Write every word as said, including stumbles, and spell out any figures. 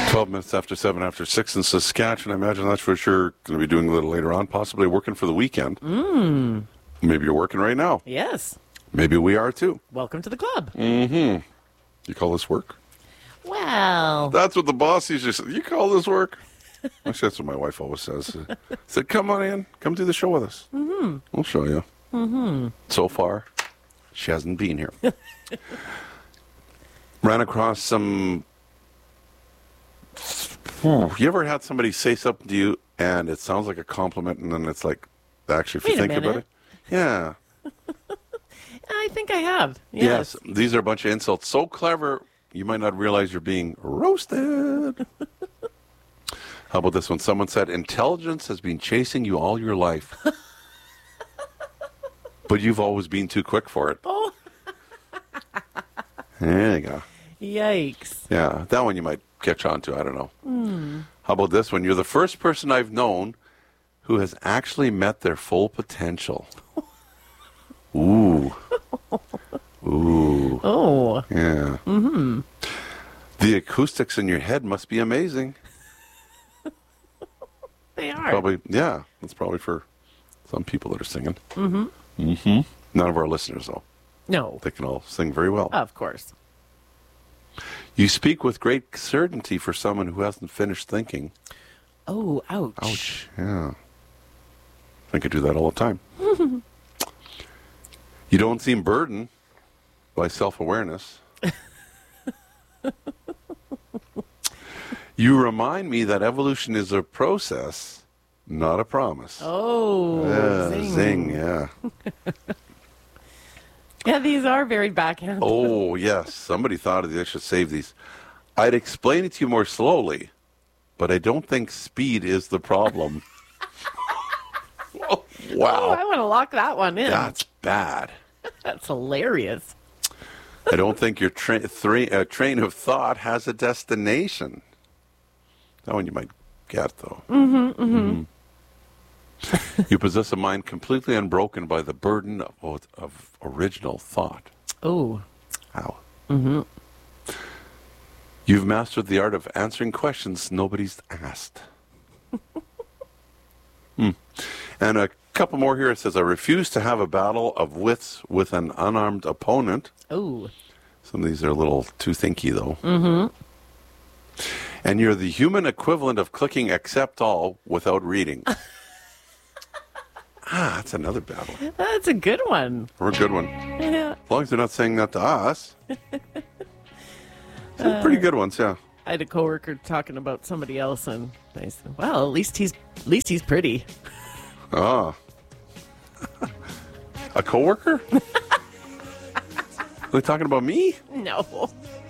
twelve minutes after seven after six in Saskatchewan. I imagine that's for sure going to be doing a little later on, possibly working for the weekend. Mm. Maybe you're working right now. Yes. Maybe we are too. Welcome to the club. Mm-hmm. You call this work? Well. That's what the boss usually says. You call this work? Actually, that's what my wife always says. Uh, said, come on in. Come do the show with us. Mm-hmm. We'll show you. Mm-hmm. So far, she hasn't been here. Ran across some... You ever had somebody say something to you and it sounds like a compliment and then it's like, actually, if Wait you a think about minute. it? Yeah. I think I have. Yes. Yes. These are a bunch of insults. So clever, you might not realize you're being roasted. How about this one? Someone said, intelligence has been chasing you all your life. But you've always been too quick for it. Oh. There you go. Yikes. Yeah, that one you might catch on to. I don't know. Mm. How about this one? You're the first person I've known who has actually met their full potential. Ooh. Ooh. Oh. Yeah. Mm-hmm. The acoustics in your head must be amazing. They are. Probably, yeah. That's probably for some people that are singing. Mm-hmm. Mm-hmm. None of our listeners, though. No. They can all sing very well. Of course. You speak with great certainty for someone who hasn't finished thinking. Oh, ouch. Ouch. Yeah. I think I do that all the time. You don't seem burdened by self-awareness. You remind me that evolution is a process, not a promise. Oh, yeah, zing. zing, yeah. Yeah, these are very backhand. Oh, yes. Somebody thought I should save these. I'd explain it to you more slowly, but I don't think speed is the problem. Oh, wow. Oh, I want to lock that one in. That's bad. That's hilarious. I don't think your tra- thre- uh, train of thought has a destination. That one you might get, though. Mm-hmm, mm-hmm. Mm-hmm. You possess a mind completely unbroken by the burden of, of original thought. Oh. Ow. Mm-hmm. You've mastered the art of answering questions nobody's asked. hmm. And a couple more here. It says, I refuse to have a battle of wits with an unarmed opponent. Oh. Some of these are a little too thinky, though. Mm-hmm. And you're the human equivalent of clicking accept all without reading. Ah, that's another battle. That's a good one. Or a good one. Yeah. As long as they're not saying that to us. Some pretty good ones, yeah. I had a coworker talking about somebody else, and I said, "Well, at least he's at least he's pretty." Ah. A coworker? Are they talking about me? No.